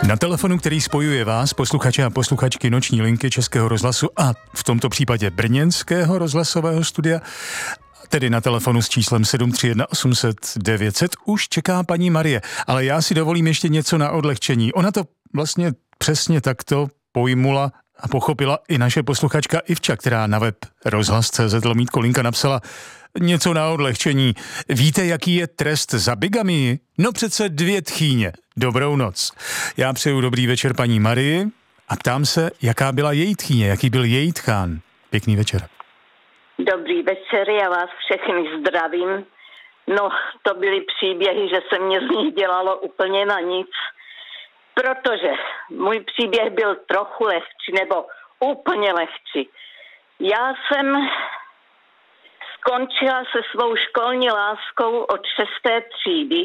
Na telefonu, který spojuje vás, posluchače a posluchačky Noční linky Českého rozhlasu a v tomto případě brněnského rozhlasového studia, tedy na telefonu s číslem 731 800 900, už čeká paní Marie. Ale já si dovolím ještě něco na odlehčení. Ona to vlastně přesně takto pojmula a pochopila i naše posluchačka Ivča, která na web rozhlas.cz/Linka napsala něco na odlehčení. Víte, jaký je trest za bigamii? No přece 2 tchýně. Dobrou noc. Já přeju dobrý večer paní Marii a ptám se, jaká byla její tchýně, jaký byl její tchán. Pěkný večer. Dobrý večer, já vás všechny zdravím. No, to byly příběhy, že se mě z nich dělalo úplně na nic, protože můj příběh byl trochu lehčí, nebo úplně lehčí. Já jsem skončila se svou školní láskou od 6. třídy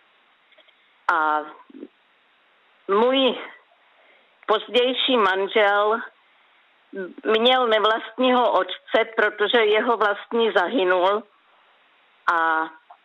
a můj pozdější manžel měl nevlastního otce, protože jeho vlastní zahynul a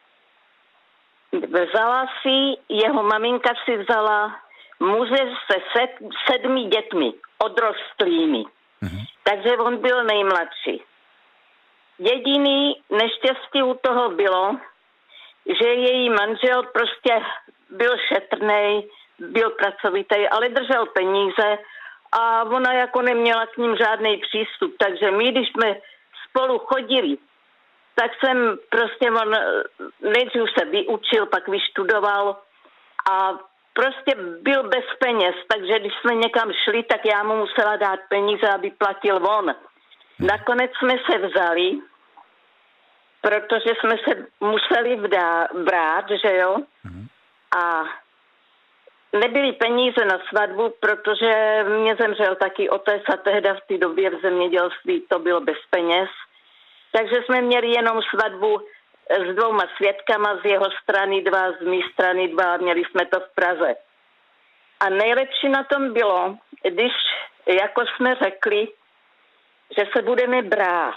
jeho maminka si vzala muže se 7 dětmi, odrostlými. Takže on byl nejmladší. Jediný neštěstí u toho bylo, že její manžel prostě byl šetrnej, byl pracovitý, ale držel peníze a ona jako neměla k ním žádný přístup. Takže my, když jsme spolu chodili, tak jsem prostě, on nejdřív se vyučil, pak vyštudoval a prostě byl bez peněz. Takže když jsme někam šli, tak já mu musela dát peníze, aby platil on. Nakonec jsme se vzali, protože jsme se museli brát, že jo? A nebyly peníze na svatbu, protože mě zemřel taky otec a tehda v té době v zemědělství to bylo bez peněz. Takže jsme měli jenom svatbu s 2 svědkama, z jeho strany 2, z mé strany 2, měli jsme to v Praze. A nejlepší na tom bylo, když jako jsme řekli, že se budeme brát.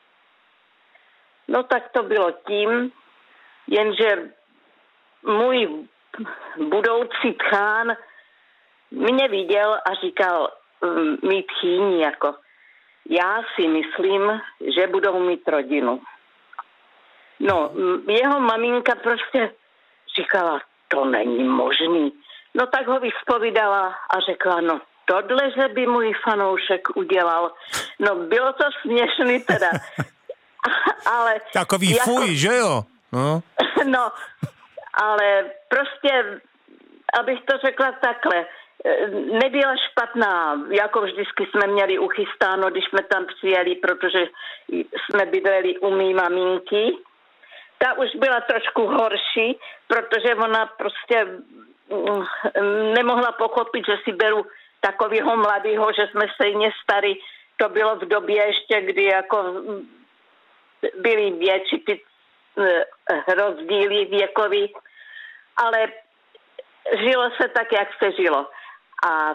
No tak to bylo tím, jenže můj budoucí tchán mě viděl a říkal mít tchýni jako, já si myslím, že budou mít rodinu. No, jeho maminka prostě říkala, to není možný. No tak ho vyspovídala a řekla, no tohle, že by můj fanoušek udělal. No bylo to směšný teda. Ale takový jako, fuj, že jo? No, ale prostě, abych to řekla takhle, nebyla špatná, jako vždycky jsme měli uchystáno, když jsme tam přijeli, protože jsme bydleli u mý maminky. Ta už byla trošku horší, protože ona prostě nemohla pochopit, že si beru takového mladého, že jsme stejně starý. To bylo v době ještě, kdy jako byly větší ty rozdíly věkový, ale žilo se tak, jak se žilo. A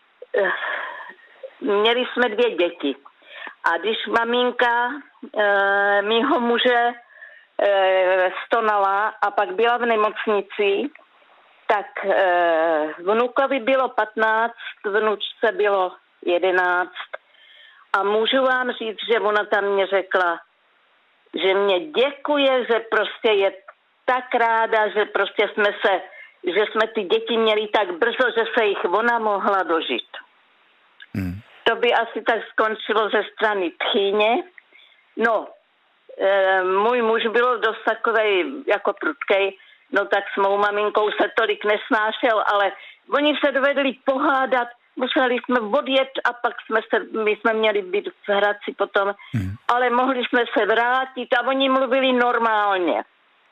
měli jsme 2 děti. A když maminka mýho muže stonala a pak byla v nemocnici, tak vnukovi bylo 15, vnučce bylo 11. A můžu vám říct, že ona tam mě řekla, že mě děkuje, že prostě je tak ráda, že prostě že jsme ty děti měli tak brzo, že se jich ona mohla dožít. To by asi tak skončilo ze strany tchýně. No, můj muž byl dost takovej jako prudkej, no tak s mou maminkou se tolik nesnášel, ale oni se dovedli pohádat, museli jsme odjet a pak my jsme měli být v Hradci potom, ale mohli jsme se vrátit a oni mluvili normálně.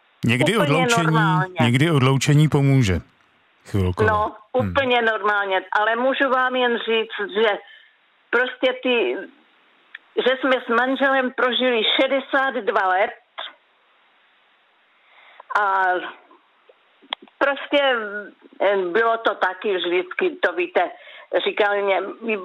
Někdy odloučení pomůže. Chvilku. No, úplně normálně, ale můžu vám jen říct, že prostě že jsme s manželem prožili 62 let a prostě bylo to taky vždycky, to víte, říkal mě,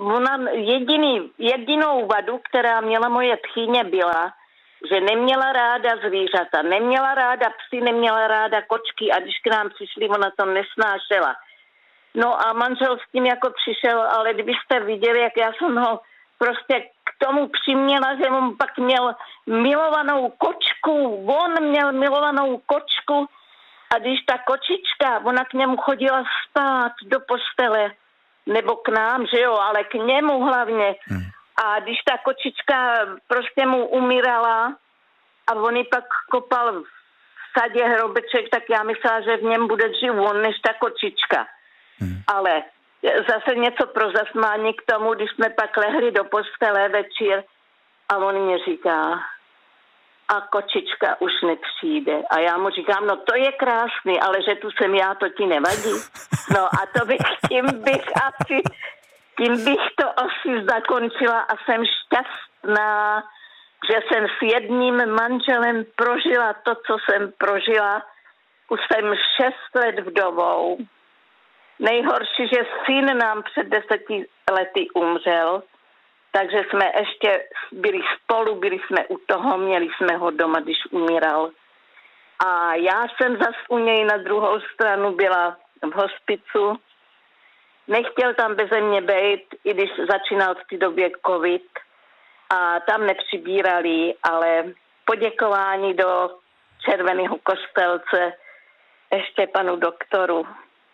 jedinou vadu, která měla moje tchýně, byla, že neměla ráda zvířata, neměla ráda psy, neměla ráda kočky a když k nám přišli, ona to nesnášela. No a manžel s tím jako přišel, ale kdybyste viděli, jak já jsem ho prostě k tomu přiměla, že on pak měl milovanou kočku, on měl milovanou kočku a když ta kočička, ona k němu chodila spát do postele, nebo k nám, že jo, ale k němu hlavně. A když ta kočička prostě mu umírala a on ji pak kopal v sadě hrobeček, tak já myslela, že v něm bude dřív on než ta kočička. Ale zase něco pro zasmání k tomu, když jsme pak lehli do postele večer a on mě říká, a kočička už nepřijde. A já mu říkám, no to je krásný, ale že tu jsem já, to ti nevadí. No a tím bych to asi zakončila a jsem šťastná, že jsem s jedním manželem prožila to, co jsem prožila. Už jsem 6 let vdovou. Nejhorší, že syn nám před 10 lety umřel, takže jsme ještě byli spolu, byli jsme u toho, měli jsme ho doma, když umíral. A já jsem zas u něj na druhou stranu byla v hospicu. Nechtěl tam beze mě být, i když začínal v té době covid. A tam nepřibírali, ale poděkování do Červeného Kostelce ještě panu doktoru,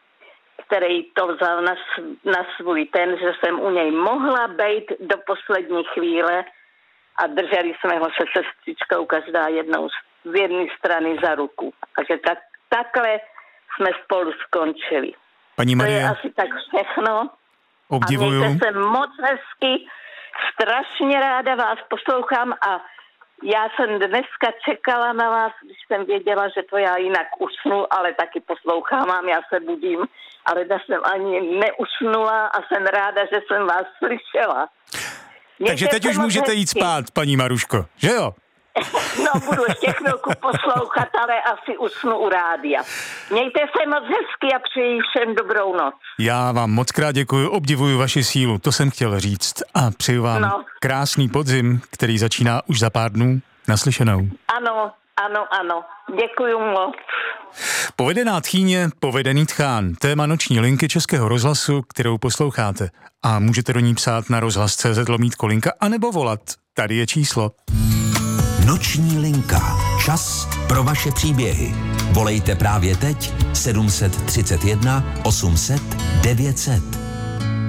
který to vzal na svůj ten, že jsem u něj mohla být do poslední chvíle a drželi jsme ho se sestřičkou každá jednou z jedné strany za ruku. Takže takhle jsme spolu skončili. Paní Marie, to je asi tak všechno. Obdivuju. A mějte se moc hezky, strašně ráda vás poslouchám a já jsem dneska čekala na vás, když jsem věděla, že to já jinak usnu, ale taky poslouchám, já se budím, ale já jsem ani neusnula a jsem ráda, že jsem vás slyšela. Takže teď už můžete jít spát, paní Maruško, že jo? No, budu ještě chvilku poslouchat, ale asi usnu u rádia. Mějte se moc hezky a přeji všem dobrou noc. Já vám moc krát děkuji, obdivuju vaši sílu, to jsem chtěl říct. A přeju vám krásný podzim, který začíná už za pár dnů. Naslyšenou. Ano. Děkuju moc. Povedená tchýně, povedený tchán. Téma noční linky Českého rozhlasu, kterou posloucháte. A můžete do ní psát na rozhlas.cz/linka anebo volat. Tady je číslo. Noční linka. Čas pro vaše příběhy. Volejte právě teď 731 800 900.